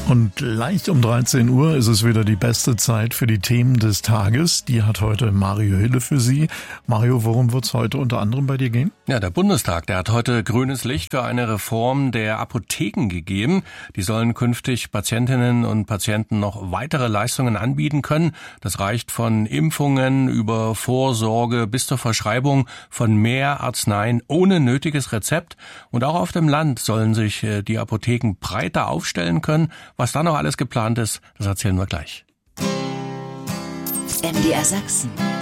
Und leicht um 13 Uhr ist es wieder die beste Zeit für die Themen des Tages. Die hat heute Mario Hille für Sie. Mario, worum wird es heute unter anderem bei dir gehen? Ja, der Bundestag, der hat heute grünes Licht für eine Reform der Apotheken gegeben. Die sollen künftig Patientinnen und Patienten noch weitere Leistungen anbieten können. Das reicht von Impfungen über Vorsorge bis zur Verschreibung von mehr Arzneien ohne nötiges Rezept. Und auch auf dem Land sollen sich die Apotheken breiter aufstellen können. Was da noch alles geplant ist, das erzählen wir gleich. MDR Sachsen.